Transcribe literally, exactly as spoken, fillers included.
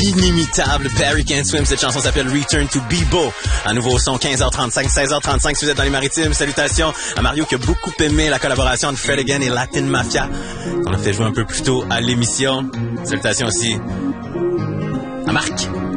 l'inimitable Barry Can't Swim. Cette chanson s'appelle Return to Bebo. Un nouveau son, quinze heures trente-cinq, seize heures trente-cinq si vous êtes dans les maritimes. Salutations à Mario qui a beaucoup aimé la collaboration entre Fred Again et Latin Mafia. On a fait jouer un peu plus tôt à l'émission. Salutations aussi à Marc